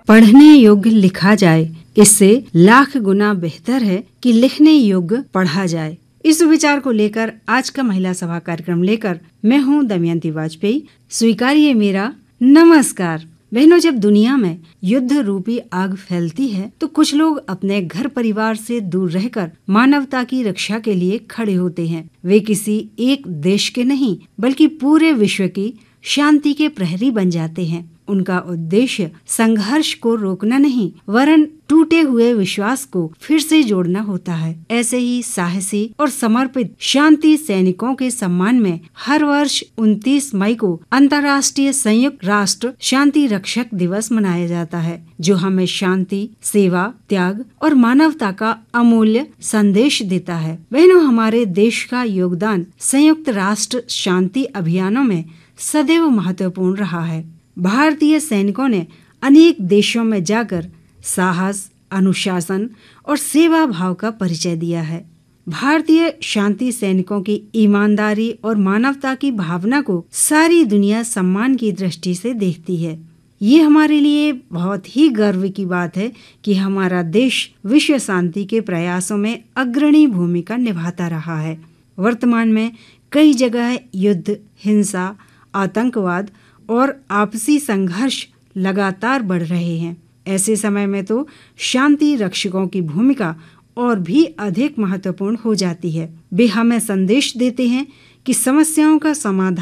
पढ़ने योग्य लिखा जाए, इससे लाख गुना बेहतर है कि लिखने योग्य पढ़ा जाए। इस विचार को लेकर आज का महिला सभा कार्यक्रम लेकर मैं हूं दमयंती वाजपेयी। स्वीकारिए मेरा नमस्कार। बहनों, जब दुनिया में युद्ध रूपी आग फैलती है तो कुछ लोग अपने घर परिवार से दूर रहकर मानवता की रक्षा के लिए खड़े होते हैं। वे किसी एक देश के नहीं बल्कि पूरे विश्व की शांति के प्रहरी बन जाते हैं। उनका उद्देश्य संघर्ष को रोकना नहीं वरन टूटे हुए विश्वास को फिर से जोड़ना होता है। ऐसे ही साहसी और समर्पित शांति सैनिकों के सम्मान में हर वर्ष 29 मई को अंतर्राष्ट्रीय संयुक्त राष्ट्र शांति रक्षक दिवस मनाया जाता है, जो हमें शांति, सेवा, त्याग और मानवता का अमूल्य संदेश देता है। बहनों, हमारे देश का योगदान संयुक्त राष्ट्र शांति अभियानों में सदैव महत्वपूर्ण रहा है। भारतीय सैनिकों ने अनेक देशों में जाकर साहस, अनुशासन और सेवा भाव का परिचय दिया है। भारतीय शांति सैनिकों की ईमानदारी और मानवता की भावना को सारी दुनिया सम्मान की दृष्टि से देखती है। ये हमारे लिए बहुत ही गर्व की बात है कि हमारा देश विश्व शांति के प्रयासों में अग्रणी भूमिका निभाता रहा है। वर्तमान में कई जगह युद्ध, हिंसा, आतंकवाद और आपसी संघर्ष लगातार बढ़ रहे हैं। ऐसे समय में तो शांति रक्षकों की भूमिका और भी अधिक महत्वपूर्ण हो जाती है। वे हमें संदेश देते हैं कि समस्याओं का समाधान